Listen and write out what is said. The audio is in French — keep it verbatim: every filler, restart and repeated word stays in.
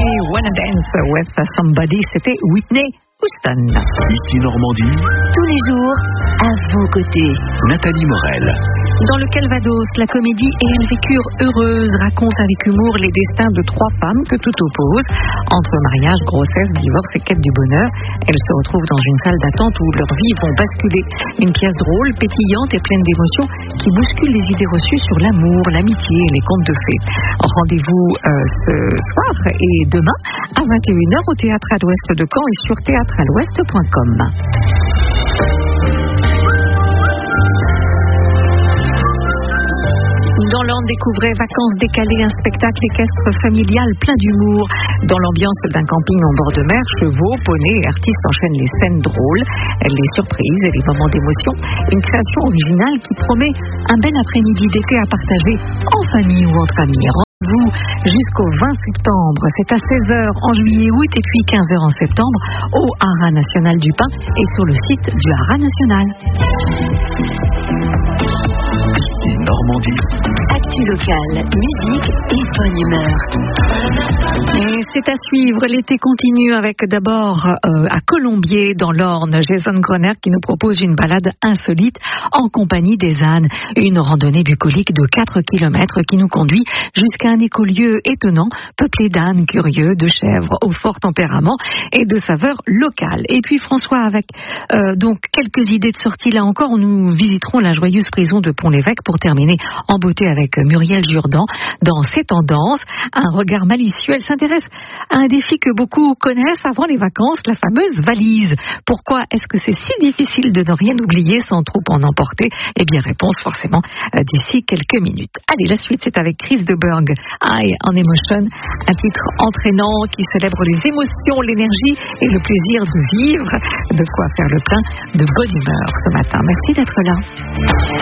Johnny Wanna Dance with Somebody, c'était Whitney Houston. Ici Normandie. Tous les jours, à vos côtés. Nathalie Morel. Dans le Calvados, la comédie Et elles vécurent heureuses raconte avec humour les destins de trois femmes que tout oppose. Entre mariage, grossesse, divorce et quête du bonheur, elles se retrouvent dans une salle d'attente où leurs vies vont basculer. Une pièce drôle, pétillante et pleine d'émotions qui bouscule les idées reçues sur l'amour, l'amitié et les contes de fées. Rendez-vous euh, ce soir et demain à vingt et une heures au Théâtre à l'Ouest de Caen et sur théâtre à l'ouest point com. Dans l'Orne, découvrez Vacances décalées, un spectacle équestre familial plein d'humour. Dans l'ambiance d'un camping en bord de mer, chevaux, poneys et artistes enchaînent les scènes drôles, les surprises et les moments d'émotion. Une création originale qui promet un bel après-midi d'été à partager en famille ou entre amis. Vous jusqu'au vingt septembre, c'est à seize heures en juillet, août et puis quinze heures en septembre au Haras National du Pin et sur le site du Haras National. Normandie. Actu locale, musique et bonne humeur. Et c'est à suivre, l'été continue avec d'abord euh, à Colombier dans l'Orne, Jason Groner qui nous propose une balade insolite en compagnie des ânes. Une randonnée bucolique de quatre kilomètres qui nous conduit jusqu'à un écolieu étonnant, peuplé d'ânes curieux, de chèvres au fort tempérament et de saveurs locales. Et puis François avec euh, donc quelques idées de sortie là encore, nous visiterons la joyeuse prison de Pont-l'Évêque pour terminer en beauté avec Muriel Jourdan dans Ses tendances. Un regard malicieux, elle s'intéresse à un défi que beaucoup connaissent avant les vacances, la fameuse valise. Pourquoi est-ce que c'est si difficile de ne rien oublier sans trop en emporter? Eh bien, réponse forcément d'ici quelques minutes. Allez, la suite c'est avec Chris de Burgh, High on Emotion, un titre entraînant qui célèbre les émotions, l'énergie et le plaisir de vivre, de quoi faire le plein de bonne humeur ce matin. Merci d'être là.